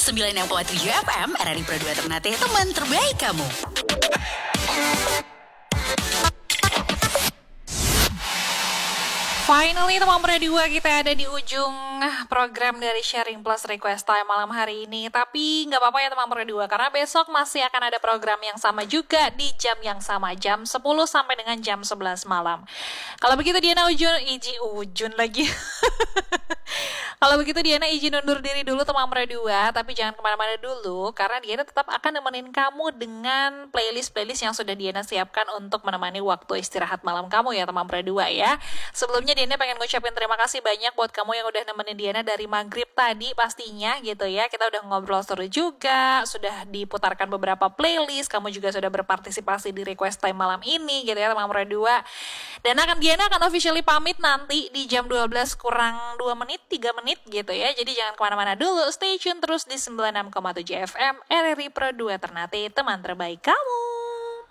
96,7 FM RRI Pro 2 Ternate, teman terbaik kamu. Finally teman Pro 2, kita ada di ujung program dari Sharing Plus Request Time malam hari ini. Tapi gak apa-apa ya teman Pro 2, karena besok masih akan ada program yang sama juga di jam yang sama, jam 10 sampai dengan jam 11 malam. Kalau begitu Diana Ujun lagi. Kalau begitu Diana izin undur diri dulu teman Pro 2, tapi jangan kemana-mana dulu, karena Diana tetap akan nemenin kamu dengan playlist-playlist yang sudah Diana siapkan untuk menemani waktu istirahat malam kamu ya teman Pro 2 ya. Sebelumnya Diana pengen ngucapin terima kasih banyak buat kamu yang udah nemenin Diana dari maghrib tadi pastinya gitu ya. Kita udah ngobrol seru juga, sudah diputarkan beberapa playlist, kamu juga sudah berpartisipasi di request time malam ini gitu ya teman Pro 2. Dan Diana akan officially pamit nanti di jam 12 kurang 2 menit, 3 menit gitu ya. Jadi jangan kemana-mana dulu, stay tune terus di 96,7 FM RRI Pro 2 Ternate, teman terbaik kamu.